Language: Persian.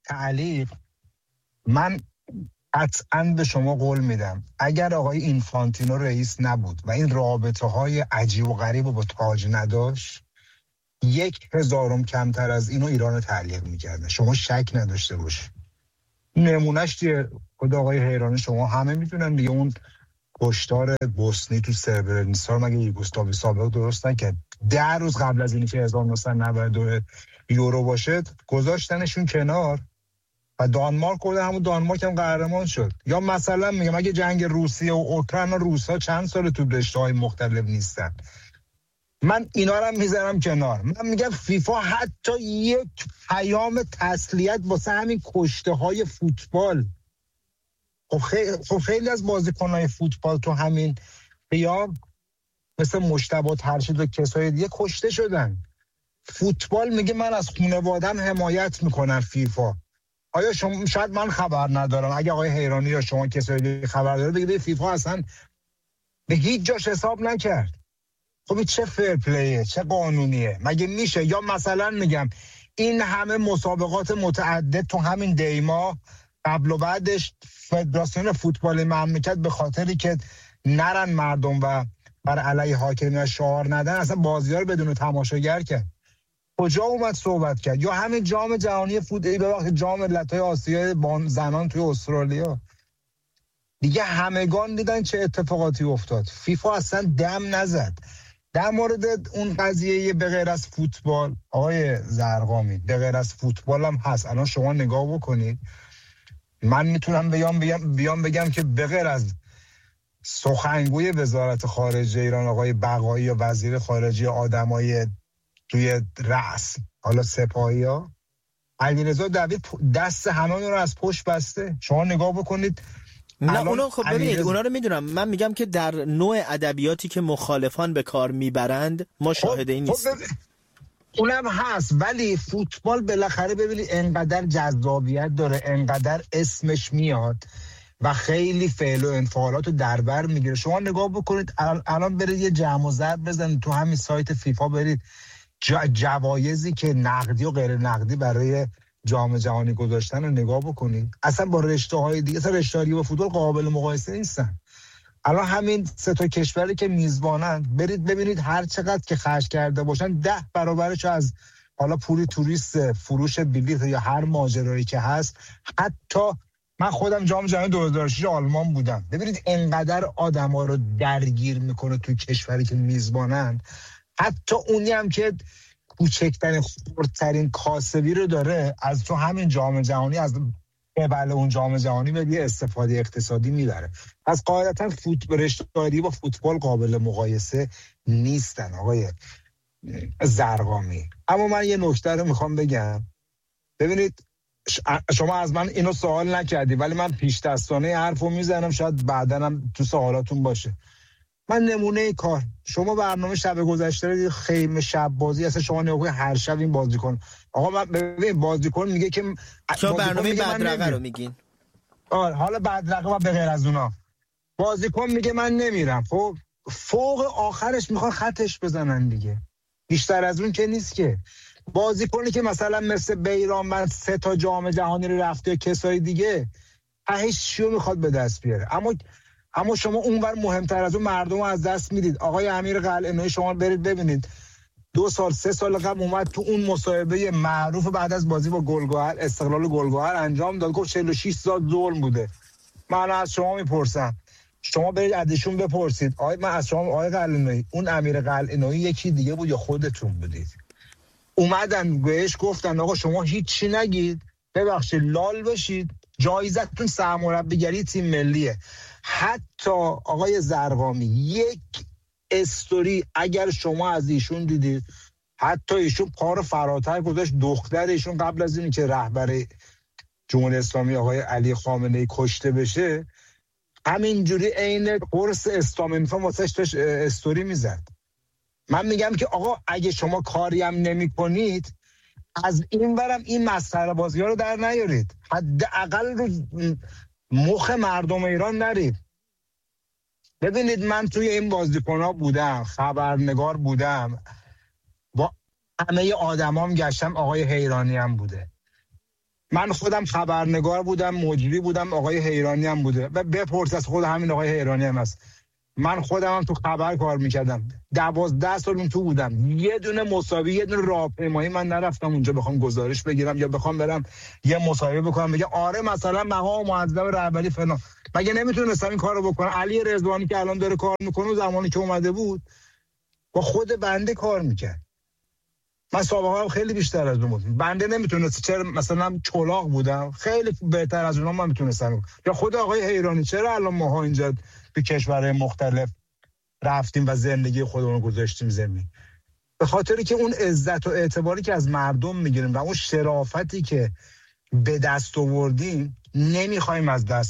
تعلیق، من قطعاً به شما قول میدم اگر آقای اینفانتینو رئیس نبود و این رابطه های عجیب و غریب رو با تاج نداشت، 1000 کمتر از اینو ایران رو تعلیق میکرده. شما شک نداشته باش. نمونهش دیگه خود آقای حیرانی شما همه میدونن دیگه، اون کشتار بوسنی تو سربرنیسا مگه یوگسلاوی سابق درست نکرد؟ 10 روز قبل از اینکه 1992 یورو باشه گذاشتنشون کنار و دانمارک بود، همون دانمارک هم قهرمان شد. یا مثلا میگم اگه جنگ روسیه و اوکراین، روسا چند سال تو رشته‌های مختلف نیستن، من اینا رو هم میذارم کنار. من میگم فیفا حتی یک پیام تسلیت واسه همین کشته های فوتبال، خب خیلی از بازیکن‌های فوتبال تو همین قیام مثل مجتبی ترشید و کسای دیگه کشته شدن. فوتبال میگه من از خانواده‌ام حمایت میکنم. فیفا آیا شما، شاید من خبر ندارم، اگه آقای حیرانی یا شما کسای دیگه خبر داره بگید فیفا اصلا به هیچ جاش حساب نکرد. خب چه فیر پلیه، چه قانونیه مگه میشه؟ یا مثلا میگم این همه مسابقات متعدد تو همین دیما قبل و بعدش فدراسیون فوتبال مملکت به خاطری که نرن مردم و بر علیه حاکمیت شعار ندن اصلا بازی‌ها رو بدون تماشاگر کرد. کجا اومد صحبت کرد؟ یا همین جام جهانی فوتبال، ببخشید جام ملت‌های آسیای زنان توی استرالیا دیگه، همگان دیدن چه اتفاقاتی افتاد. فیفا اصلا دم نزد. در مورد اون قضیه به غیر از فوتبال آقای زرقامی، به غیر از فوتبال هم هست. الان شما نگاه بکنید، من میتونم بگم که به غیر از سخنگوی وزارت خارجه ایران آقای بقایی یا وزیر خارجه آدمای توی رأس حالا سپاهی ها، علیرضا دوید دست همه رو از پشت بسته. شما نگاه بکنید. نه اونا خب ببینید اونا رو میدونم، من میگم که در نوع ادبیاتی که مخالفان به کار میبرند ما شاهد این نیستیم. اونم هست، ولی فوتبال بالاخره ببینید انقدر جذابیت داره، انقدر اسمش میاد و خیلی فعل و انفعالات رو در بر میگیره. شما نگاه بکنید الان برید یه جمع و ضرب بزنید تو همین سایت فیفا، برید جوایزی که نقدی و غیر نقدی برای جام جهانی گذاشتن رو نگاه بکنید. اصلا با رشته‌های دیگه، اصلا رشته‌ای با فوتبال قابل مقایسه نیستن. الان همین 3 تا کشوری که میزبانن، برید ببینید هر چقدر که خرج کرده باشن 10 برابرش از حالا پولی توریست، فروش بلیط یا هر ماجرایی که هست. حتی من خودم جام جهانی 2006 آلمان بودم، ببینید انقدر آدما رو درگیر میکنه تو کشوری که میزبانن. حتی اونی هم که کوچکترین خردترین کاسبی رو داره از تو همین جام جهانی، از قبل اون جام جهانی به یه استفاده اقتصادی میبره. پس قاعدتا رشته‌داری با فوتبال قابل مقایسه نیستن آقای زرقامی. اما من یه نکته رو میخوام بگم. ببینید شما از من اینو سوال نکردی ولی من پیش دستانه حرفو میزنم، شاید بعداً هم تو سوالاتون باشه. من نمونه کار، شما برنامه شب گذشته رو خیمه شب بازی اصلا شما نگاه هر شب این بازیکن، آقا من ببین بازیکن میگه که شما برنامه بدرقه رو میگین. حالا بدرقه و به غیر از اونا بازیکن میگه من نمیرم. خب فوق آخرش میخوان خطش بزنن دیگه، بیشتر از اون که نیست که. بازیکنی که مثلا مثل بیران من 3 تا جام جهانی رو رفته یا کسای دیگه هیچ چیو میخواد به دست بیاره، اما شما اونور مهمتر از اون مردم رو از دست میدید. آقای امیر قلعه‌نویی شما برید ببینید 2 سال 3 سال قبل اومد تو اون مصاحبه معروف بعد از بازی با گلگهر، استقلال گلگهر انجام داد، گفت 46 سال ظلم بوده. من از شما میپرسم، شما برید ازشون بپرسید من از شما آقای قلعه‌نویی اون امیر قلعه‌نویی یکی دیگه بود یا خودتون بودید؟ اومدن بهش گفتن آقا شما هیچی نگید، ببخشید لال بشید، جایزتون سرمربیگری تیم ملیه. حتی آقای زرقامی یک استوری اگر شما از ایشون دیدید، حتی ایشون پا رو فراتر گذاشت، دختر ایشون قبل از اینی که رهبر جمهوری اسلامی آقای علی خامنه‌ای کشته بشه همینجوری عین قرص استامینوفن واسش استوری میزد. من میگم که آقا اگه شما کاری هم نمی کنید از این ورم این مسخره بازی ها رو در نیارید، حداقل رو مخ مردم ایران نرید. ببینید من توی این بازیکن ها بودم، خبرنگار بودم، با همه آدمام گشتم، آقای حیرانی هم بوده. من خودم خبرنگار بودم، مجری بودم، آقای حیرانی هم بوده و بپرس از خود همین آقای حیرانی هم هست. من خودم هم تو خبر کار میکردم، 12 سال اون تو بودم، یه دونه مسابقه، یه دونه راهپیمایی من نرفتم اونجا بخوام گزارش بگیرم یا بخوام برم یه مصاحبه بکنم بگم آره مثلا مقام معظم رهبری فلان. مگه نمیتونستم این کارو بکنم؟ علی رضوانی که الان داره کار میکنه زمانی که اومده بود با خود بنده کار میکرد. من سابقه هم خیلی بیشتر از اون بود. بنده نمیتونست، چرا مثلا چلاق بودم خیلی بهتر از اونها من میتونستم. یا خود آقای حیرانی چرا الان ماها اینجا به کشورهای مختلف رفتیم و زندگی خودمون رو گذاشتیم زمین؟ به خاطری که اون عزت و اعتباری که از مردم میگیریم و اون شرافتی که به دست آوردیم نمیخوایم از دست